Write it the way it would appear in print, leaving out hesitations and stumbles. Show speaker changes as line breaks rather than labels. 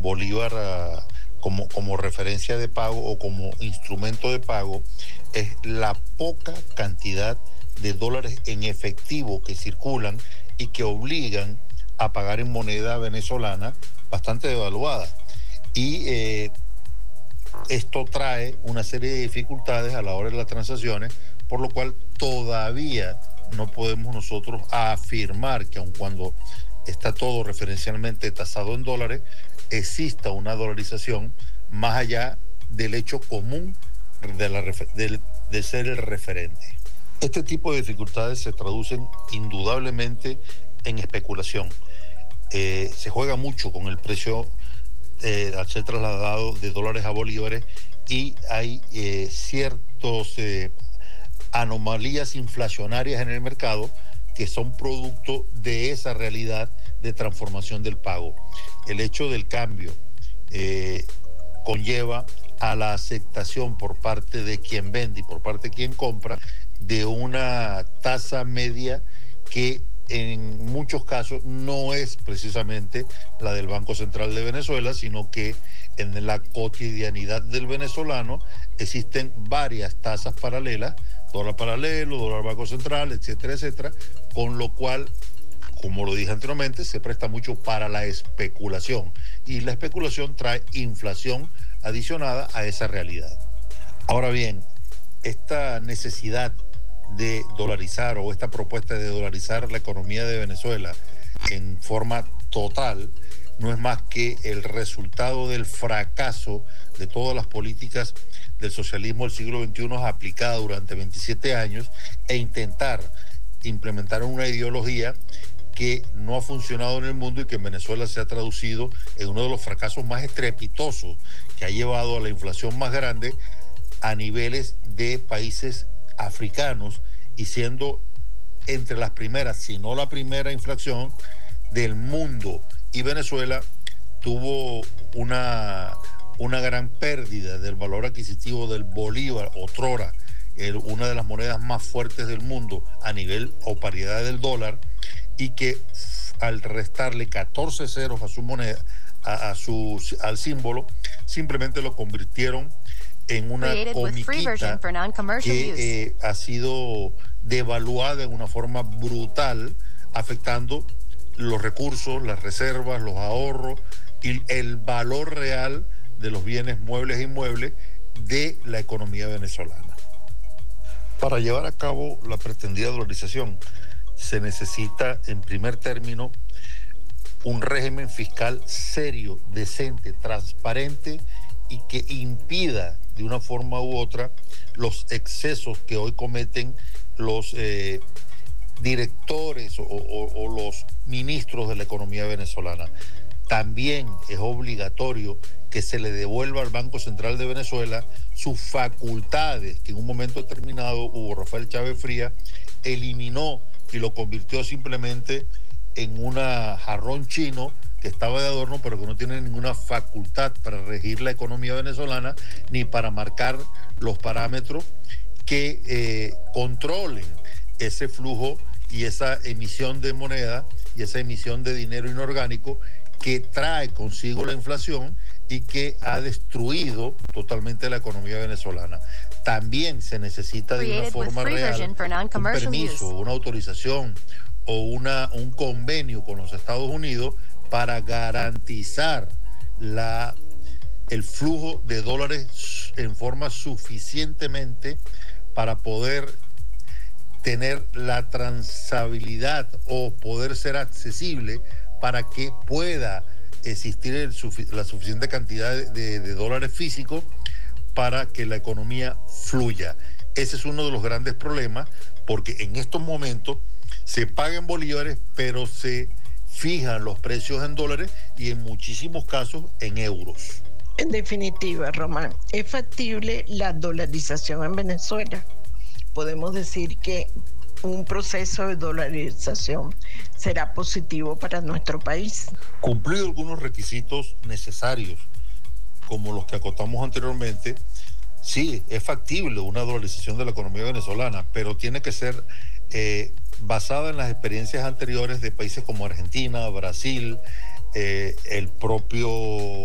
bolívar como referencia de pago o como instrumento de pago es la poca cantidad de dólares en efectivo que circulan y que obligan a pagar en moneda venezolana bastante devaluada. Y esto trae una serie de dificultades a la hora de las transacciones, por lo cual todavía no podemos nosotros afirmar que aun cuando está todo referencialmente tasado en dólares, exista una dolarización más allá del hecho común de ser el referente. Este tipo de dificultades se traducen indudablemente en especulación. Se juega mucho con el precio al ser trasladado de dólares a bolívares y hay ciertos anomalías inflacionarias en el mercado que son producto de esa realidad de transformación del pago. El hecho del cambio conlleva a la aceptación por parte de quien vende y por parte de quien compra de una tasa media que en muchos casos no es precisamente la del Banco Central de Venezuela, sino que en la cotidianidad del venezolano existen varias tasas paralelas, dólar paralelo, dólar Banco Central, etcétera, etcétera, con lo cual, como lo dije anteriormente, se presta mucho para la especulación y la especulación trae inflación adicionada a esa realidad. Ahora bien, esta necesidad de dolarizar o esta propuesta de dolarizar la economía de Venezuela en forma total no es más que el resultado del fracaso de todas las políticas del socialismo del siglo XXI aplicada durante 27 años e intentar implementar una ideología que no ha funcionado en el mundo y que en Venezuela se ha traducido en uno de los fracasos más estrepitosos que ha llevado a la inflación más grande a niveles de países africanos y siendo entre las primeras, si no la primera inflación del mundo. Y Venezuela tuvo una gran pérdida del valor adquisitivo del bolívar, otrora, una de las monedas más fuertes del mundo a nivel o paridad del dólar, y que al restarle 14 ceros a su moneda, al símbolo, simplemente lo convirtieron en una comiquita que ha sido devaluada de una forma brutal, afectando los recursos, las reservas, los ahorros y el valor real de los bienes muebles e inmuebles de la economía venezolana. Para llevar a cabo la pretendida dolarización se necesita, en primer término, un régimen fiscal serio, decente, transparente y que impida de una forma u otra los excesos que hoy cometen los directores o los ministros de la economía venezolana. También es obligatorio que se le devuelva al Banco Central de Venezuela sus facultades que en un momento determinado Hugo Rafael Chávez Frías eliminó y lo convirtió simplemente en un jarrón chino que estaba de adorno, pero que no tiene ninguna facultad para regir la economía venezolana ni para marcar los parámetros que controlen ese flujo y esa emisión de moneda y esa emisión de dinero inorgánico que trae consigo la inflación y que ha destruido totalmente la economía venezolana. También se necesita de una forma real un permiso, una autorización o un convenio con los Estados Unidos para garantizar el flujo de dólares en forma suficientemente para poder tener la transabilidad o poder ser accesible para que pueda existir la suficiente cantidad de dólares físicos para que la economía fluya. Ese es uno de los grandes problemas, porque en estos momentos se paga en bolívares, pero se fijan los precios en dólares y en muchísimos casos en euros.
En definitiva, Román, ¿es factible la dolarización en Venezuela? Podemos decir que un proceso de dolarización será positivo para nuestro país.
Cumplido algunos requisitos necesarios, como los que acotamos anteriormente, sí, es factible una dolarización de la economía venezolana, pero tiene que ser basada en las experiencias anteriores de países como Argentina, Brasil, el propio